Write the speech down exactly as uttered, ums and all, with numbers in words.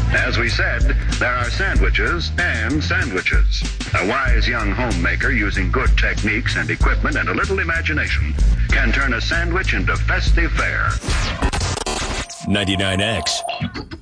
As we said, there are sandwiches and sandwiches. A wise young homemaker using good techniques and equipment and a little imagination can turn a sandwich into festive fare. ninety-nine X